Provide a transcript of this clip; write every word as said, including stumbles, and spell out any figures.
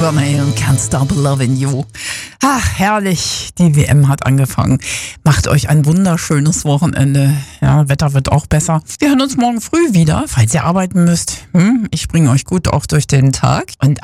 Journey und Can't Stop Loving You. Ach, herrlich. Die W M hat angefangen. Macht euch ein wunderschönes Wochenende. Ja, Wetter wird auch besser. Wir hören uns morgen früh wieder, falls ihr arbeiten müsst. Hm, ich bringe euch gut auch durch den Tag. Und